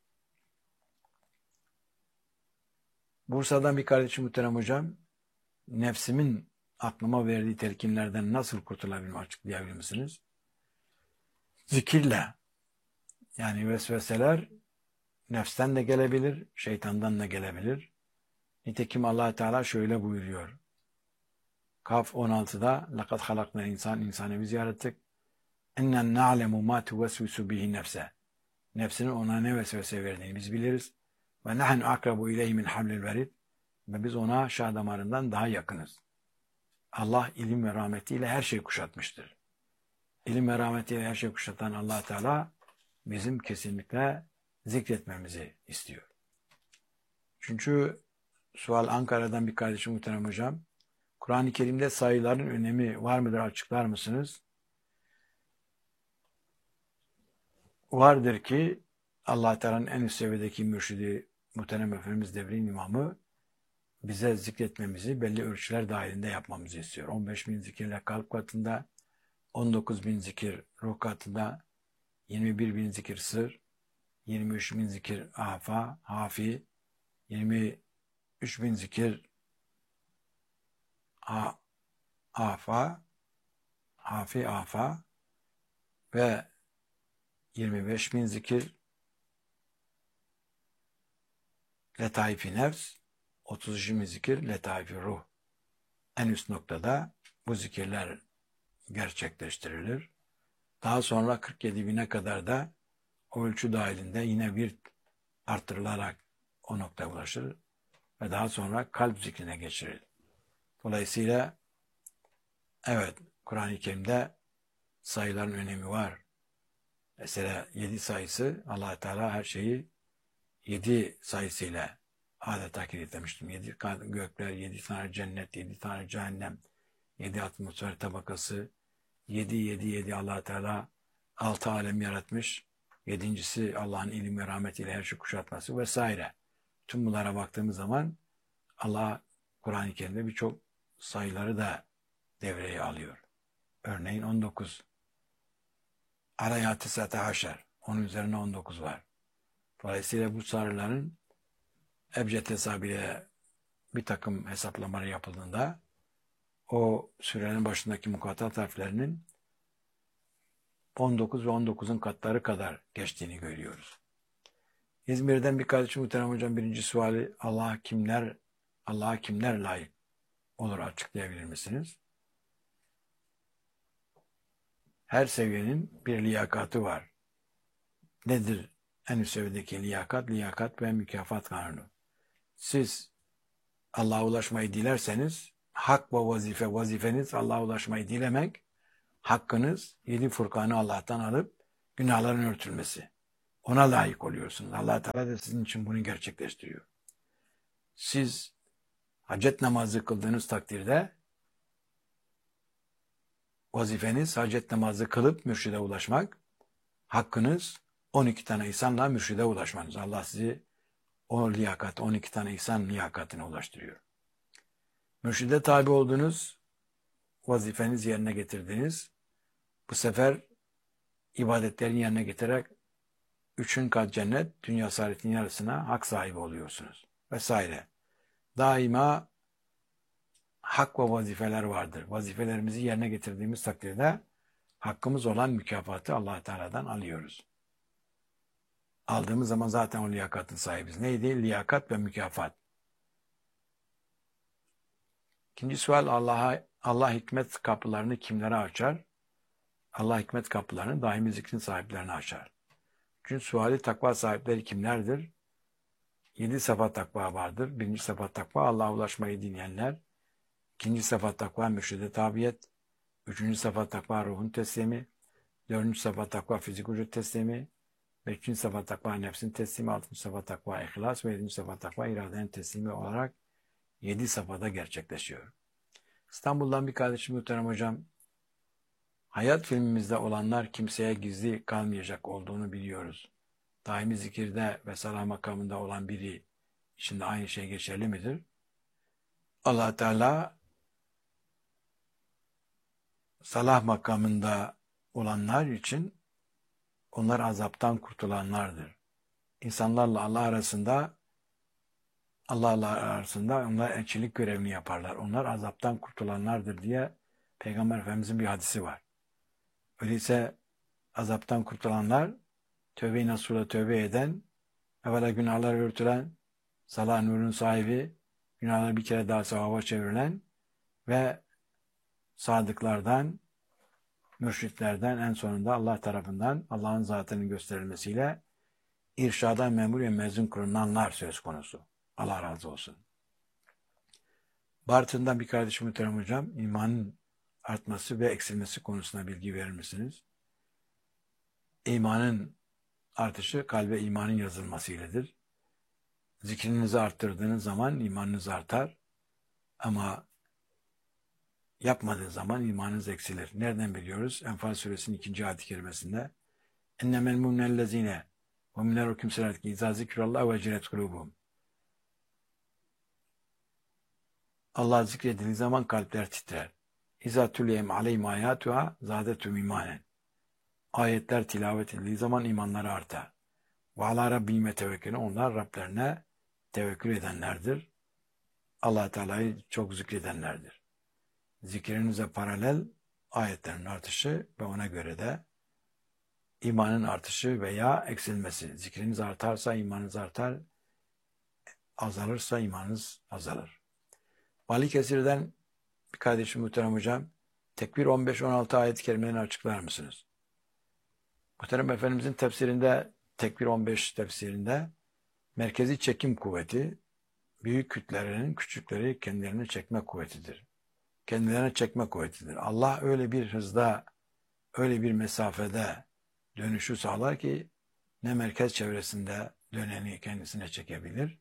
Bursa'dan bir kardeşim muhterem hocam, nefsimin aklıma verdiği telkinlerden nasıl kurtulabilirim açıklayabilir misiniz? Zikirle. Yani vesveseler nefsten de gelebilir, şeytandan da gelebilir. Nitekim Allah Teala şöyle buyuruyor. Kaf on altıda لَقَدْ خَلَقْنَا insan insanı biz yarattık. اِنَّنْ نَعْلَمُ مَا تُوَسْوِسُ بِهِ nefse. Nefsinin ona ne vesvese verdiğini biz biliriz. Ve nahnu akrabu ileyhi min hablil verid. Ve biz ona şah damarından daha yakınız. Allah ilim ve rahmetiyle her şeyi kuşatmıştır. İlim ve rahmetiyle her şeyi kuşatan Allah Teala bizim kesinlikle zikretmemizi istiyor. Çünkü sual Ankara'dan bir kardeşim muhterem hocam. Kur'an-ı Kerim'de sayıların önemi var mıdır açıklar mısınız? Vardır ki Allah Teala'nın en üst seviyedeki mürşidi muhterem Efendimiz devrin imamı bize zikretmemizi belli ölçüler dahilinde yapmamızı istiyor. on beş bin zikirle kalp katında, on dokuz bin zikir ruh katında, yirmi bir bin zikir sır, yirmi üç bin zikir afa, hafi, yirmi üç bin zikir a, afa, hafi afa ve yirmi beş bin zikir letaif-i nefs, otuz üç bin zikir letaif-i ruh. En üst noktada bu zikirler gerçekleştirilir. Daha sonra kırk yedi bine kadar da o ölçü dahilinde yine bir artırılarak o noktaya ulaşır ve daha sonra kalp zikrine geçirilir. Dolayısıyla evet Kur'an-ı Kerim'de sayıların önemi var. Mesela yedi sayısı Allah Teala her şeyi yedi sayısıyla adeta kilitlemiştim. Yedi gökler, yedi tane cennet, yedi tane cehennem, yedi atmosfer tabakası, yedi, yedi, yedi Allah Teala altı alem yaratmış. Yedincisi Allah'ın ilim ve rahmetiyle her şeyi kuşatması vesaire. Tüm bunlara baktığımız zaman Allah Kur'an-ı Kerim'de birçok sayıları da devreye alıyor. Örneğin on dokuz. Aleyhâ tisate haşer. Onun üzerine on dokuz var. Dolayısıyla bu sayıların ebced hesabıyla bir takım hesaplamalar yapıldığında o sürenin başındaki mukattat harflerinin on dokuz ve on dokuzun katları kadar geçtiğini görüyoruz. İzmir'den bir kardeşim muhterem hocam birinci suali Allah'a kimler Allah'a kimler layık olur açıklayabilir misiniz? Her seviyenin bir liyakatı var. Nedir en üst seviyedeki liyakat? Liyakat ve mükafat kanunu. Siz Allah'a ulaşmayı dilerseniz hak ve vazife, vazifeniz Allah'a ulaşmayı dilemek, hakkınız yedi Furkan'ı Allah'tan alıp günahların örtülmesi. Ona layık oluyorsunuz. Allah Teala da sizin için bunu gerçekleştiriyor. Siz hacet namazı kıldığınız takdirde vazifeniz hacet namazı kılıp mürşide ulaşmak, hakkınız on iki tane ihsanla mürşide ulaşmanız. Allah sizi o liyakat, on iki tane ihsan liyakatine ulaştırıyor. Mürşide tabi oldunuz, vazifeniz yerine getirdiniz. Bu sefer ibadetlerin yerine getirerek üçün kat cennet, dünya saadetinin yarısına hak sahibi oluyorsunuz. Vesaire. Daima hak ve vazifeler vardır. Vazifelerimizi yerine getirdiğimiz takdirde hakkımız olan mükafatı Allah Teala'dan alıyoruz. Aldığımız zaman zaten o liyakatın sahibiz. Neydi? Liyakat ve mükafat. İkinci sual, Allah'a Allah hikmet kapılarını kimlere açar? Allah hikmet kapılarını daimi zikrin sahiplerine açar. Üçüncü suali, takva sahipleri kimlerdir? Yedi sıfat takva vardır. Birinci sıfat takva Allah'a ulaşmayı dinleyenler. İkinci sıfat takva mürşide tabiyet. Üçüncü sıfat takva ruhun teslimi. Dördüncü sıfat takva fizik vücut teslimi. Beşinci sıfat takva nefsin teslimi. Altıncı sıfat takva ihlas ve yedinci sıfat takva iradenin teslimi olarak yedi safhada gerçekleşiyor. İstanbul'dan bir kardeşim muhterem hocam, hayat filmimizde olanlar kimseye gizli kalmayacak olduğunu biliyoruz. Daimi zikirde ve salah makamında olan biri için de aynı şey geçerli midir? Allah Teala salah makamında olanlar için onlar azaptan kurtulanlardır. İnsanlarla Allah arasında Allah'la arasında onlar elçilik görevini yaparlar. Onlar azaptan kurtulanlardır diye Peygamber Efendimizin bir hadisi var. Öyleyse azaptan kurtulanlar, tövbe-i nasuhla tövbe eden, evvela günahlar örtülen, salah nurun sahibi, günahları bir kere daha sevaba çevrilen ve sadıklardan, mürşitlerden, en sonunda Allah tarafından Allah'ın zatının gösterilmesiyle irşada memur ve mezun kılınanlar söz konusu. Allah razı olsun. Bartın'dan bir kardeşim muhterem hocam, imanın artması ve eksilmesi konusunda bilgi verir misiniz? İmanın artışı kalbe imanın yazılmasıyledir. Zikrinizi arttırdığınız zaman imanınız artar ama yapmadığınız zaman imanınız eksilir. Nereden biliyoruz? Enfal suresinin ikinci ayet-i kerimesinde ennemel mu'minellezine ve minel kimseler ki izâ zikrullah ve cilet kulûbuhum. Allah zikredildiği zaman kalpler titrer. İzâ tüleyem aleyhim âyâtuhâ zâdetûm imânen. Ayetler tilavet edildiği zaman imanları artar. Ve alâ rabbihim yetevekkûn. Onlar Rablerine tevekkül edenlerdir. Allah Teala'yı çok zikredenlerdir. Zikrinize paralel ayetlerin artışı ve ona göre de imanın artışı veya eksilmesi. Zikriniz artarsa imanınız artar, azalırsa imanınız azalır. Balıkesir'den bir kardeşim muhterem hocam, Tekvir on beş on altı ayet-i kerimelerini açıklar mısınız? Muhterem Efendimizin tefsirinde, Tekvir on beş tefsirinde merkezi çekim kuvveti, büyük kütlelerin küçükleri kendilerine çekme kuvvetidir. Kendilerine çekme kuvvetidir. Allah öyle bir hızda, öyle bir mesafede dönüşü sağlar ki ne merkez çevresinde döneni kendisine çekebilir,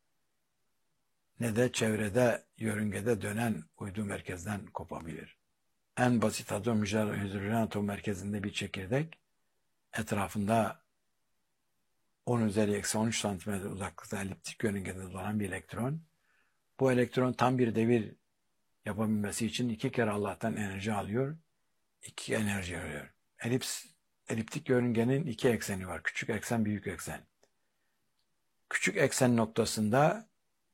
ne de çevrede, yörüngede dönen uydu merkezden kopabilir. En basit atom, hidrojen atom merkezinde bir çekirdek, etrafında on üzeri eksi on üç santimetre uzaklıkta eliptik yörüngede dolan bir elektron. Bu elektron tam bir devir yapabilmesi için iki kere Allah'tan enerji alıyor, iki enerji alıyor. Elips, eliptik yörüngenin iki ekseni var. Küçük eksen, büyük eksen. Küçük eksen noktasında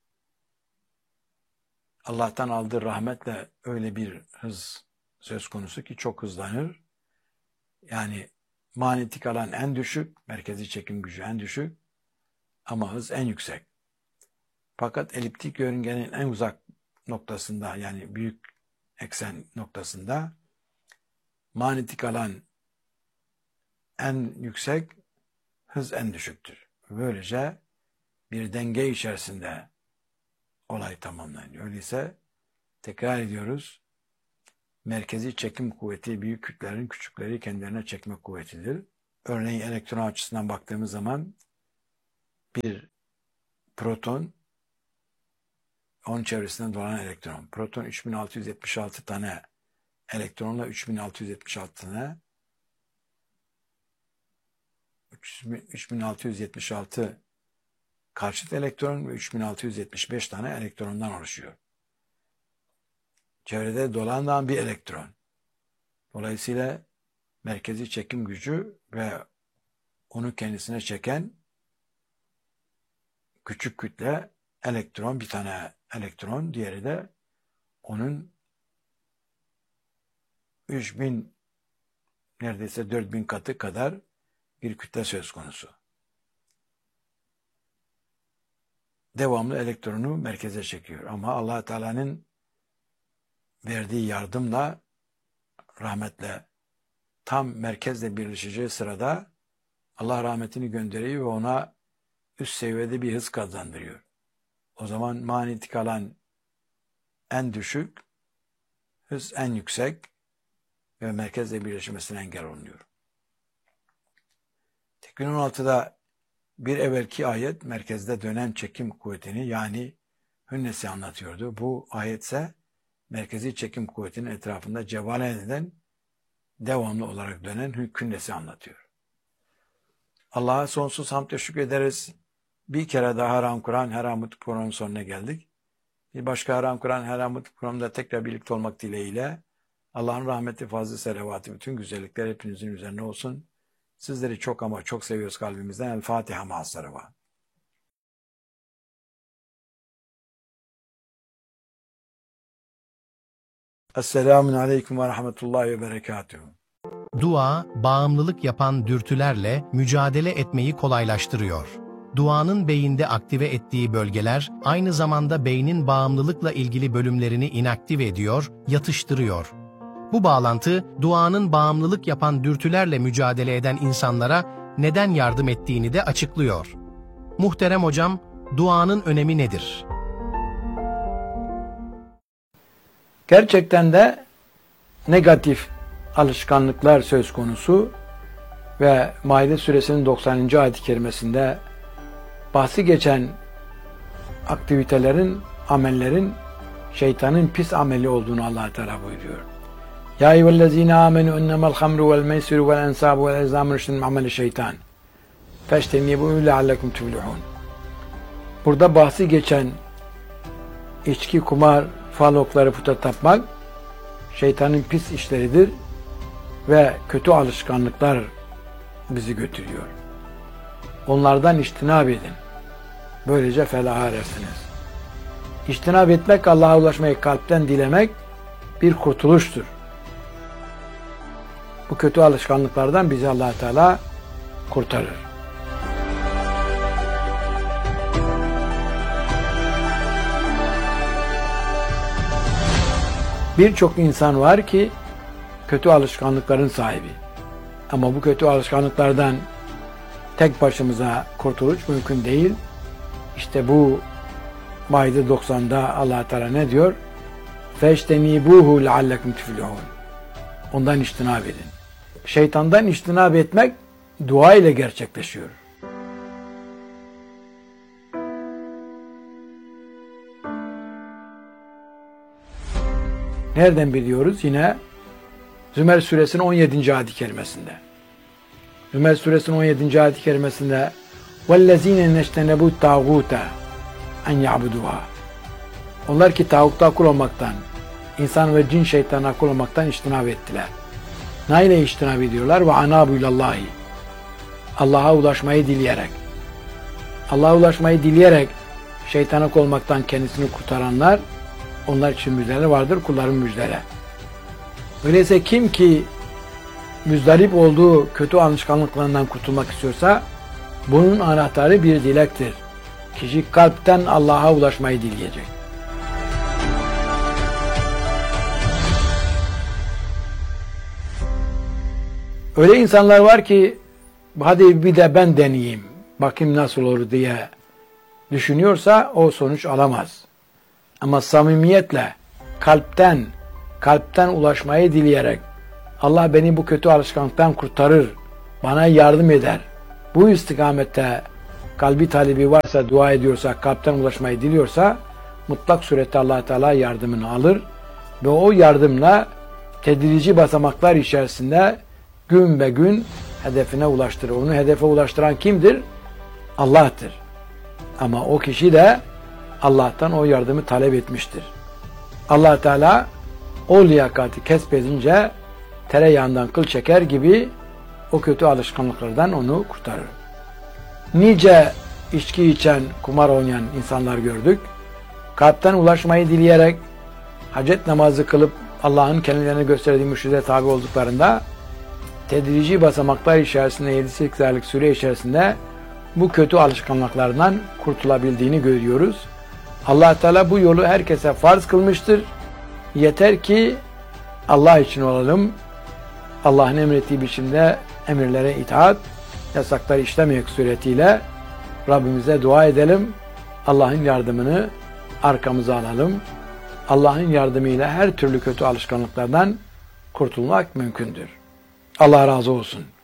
Allah'tan aldığı rahmetle öyle bir hız söz konusu ki çok hızlanır. Yani manyetik alan en düşük, merkezi çekim gücü en düşük ama hız en yüksek. Fakat eliptik yörüngenin en uzak noktasında, yani büyük eksen noktasında manyetik alan en yüksek, hız en düşüktür. Böylece bir denge içerisinde olay tamamlanıyor. Öyleyse Tekrar ediyoruz. Merkezi çekim kuvveti büyük kütlelerin küçükleri kendilerine çekme kuvvetidir. Örneğin elektron açısından baktığımız zaman bir proton, onun çevresinde dolanan elektron. Proton üç bin altı yüz yetmiş altı tane elektronla üç bin altı yüz yetmiş altı tane üç bin altı yüz yetmiş altı karşıt elektron ve üç bin altı yüz yetmiş beş tane elektrondan oluşuyor. Çevrede dolanan bir elektron. Dolayısıyla merkezi çekim gücü ve onu kendisine çeken küçük kütle elektron, bir tane elektron, diğeri de onun üç bin, neredeyse dört bin katı kadar bir kütle söz konusu. Devamlı elektronu merkeze çekiyor. Ama Allah Teala'nın verdiği yardımla, rahmetle tam merkezle birleşeceği sırada Allah rahmetini gönderiyor ve ona üst seviyede bir hız kazandırıyor. O zaman manyetik alan en düşük, hız en yüksek ve merkezle birleşmesine engel olunuyor. Tekvin on altıda bir evvelki ayet merkezde dönen çekim kuvvetini, yani hünnesi anlatıyordu. Bu ayetse merkezi çekim kuvvetinin etrafında cevalen eden, devamlı olarak dönen hünnesi anlatıyor. Allah'a sonsuz hamd ve şükrederiz. Bir kere daha Haram Kur'an, Haram Kur'an'ın sonuna geldik. Bir başka Haram Kur'an, Haram Kur'an'da tekrar birlikte olmak dileğiyle Allah'ın rahmeti, fazlı selavatı, bütün güzellikler hepinizin üzerine olsun. Sizleri çok ama çok seviyoruz kalbimizden. El Fatiha ma'as-salavat. Esselamun aleyküm ve rahmetullahi ve berekatuhu. Dua, bağımlılık yapan dürtülerle mücadele etmeyi kolaylaştırıyor. Duanın beyinde aktive ettiği bölgeler, aynı zamanda beynin bağımlılıkla ilgili bölümlerini inaktive ediyor, yatıştırıyor. Bu bağlantı, duanın bağımlılık yapan dürtülerle mücadele eden insanlara neden yardım ettiğini de açıklıyor. Muhterem hocam, duanın önemi nedir? Gerçekten de negatif alışkanlıklar söz konusu ve Maide suresinin doksanıncı ayet-i kerimesinde bahsi geçen aktivitelerin, amellerin şeytanın pis ameli olduğunu Allah Teala buyuruyor. Ya eyyühellezine amenu innemel hamru vel meisiru vel ensabu vel ezlamu rüştün min ameli şeytan. Feştenibu leallekum tuflihun. Burada bahsi geçen içki, kumar, fal okları, puta tapmak şeytanın pis işleridir ve kötü alışkanlıklar bizi götürüyor. Onlardan içtinab edin. Böylece felaha erersiniz. İçtinab etmek, Allah'a ulaşmayı kalpten dilemek bir kurtuluştur. Bu kötü alışkanlıklardan bizi Allah Teala kurtarır. Birçok insan var ki kötü alışkanlıkların sahibi. Ama bu kötü alışkanlıklardan tek başımıza kurtuluş mümkün değil. İşte bu Maide doksan'da Allah Teala ne diyor? Feştenibuhu leallekum tuflihun. Ondan içtinab edin. Şeytandan içtinab etmek dua ile gerçekleşiyor. Nereden biliyoruz? Yine Zümer suresinin on yedinci ayet-i kerimesinde. Zümer suresinin on yedinci ayet-i kerimesinde وَالَّذ۪ينَ نَشْتَنَبُوا التَّاغُوتَ اَنْ يَعْبُدُوهَا. Onlar ki tağutta kul olmaktan, insan ve cin şeytanına kul olmaktan içtinab ettiler. Ne ile içtinab ediyorlar? وَعَنَابُ اللّٰهِ. Allah'a ulaşmayı dileyerek. Allah'a ulaşmayı dileyerek şeytana kul olmaktan kendisini kurtaranlar, onlar için müjdeler vardır, kulların müjdeleri. Öyleyse kim ki müzdarip olduğu kötü alışkanlıklarından kurtulmak istiyorsa, bunun anahtarı bir dilektir. Kişi kalpten Allah'a ulaşmayı dileyecek. Öyle insanlar var ki, hadi bir de ben deneyeyim, bakayım nasıl olur diye düşünüyorsa o sonuç alamaz. Ama samimiyetle kalpten, kalpten ulaşmayı dileyerek Allah beni bu kötü alışkanlıktan kurtarır, bana yardım eder. Bu istikamette kalbi talebi varsa, dua ediyorsa, kalpten ulaşmayı diliyorsa mutlak surette Allah Teala yardımını alır ve o yardımla tedrici basamaklar içerisinde gün be gün hedefine ulaştırır. Onu hedefe ulaştıran kimdir? Allah'tır. Ama o kişi de Allah'tan o yardımı talep etmiştir. Allah Teala o liyakati kesbedince tereyağından kıl çeker gibi o kötü alışkanlıklardan onu kurtarır. Nice içki içen, kumar oynayan insanlar gördük. Kalpten ulaşmayı dileyerek hacet namazı kılıp Allah'ın kendilerine gösterdiği mürşide tabi olduklarında tedrici basamaklar içerisinde yedi sekiz aylık süre içerisinde bu kötü alışkanlıklardan kurtulabildiğini görüyoruz. Allah Teala bu yolu herkese farz kılmıştır. Yeter ki Allah için olalım. Allah'ın emrettiği biçimde emirlere itaat, yasakları işlemeyek suretiyle Rabbimize dua edelim. Allah'ın yardımını arkamıza alalım. Allah'ın yardımıyla her türlü kötü alışkanlıklardan kurtulmak mümkündür. Allah razı olsun.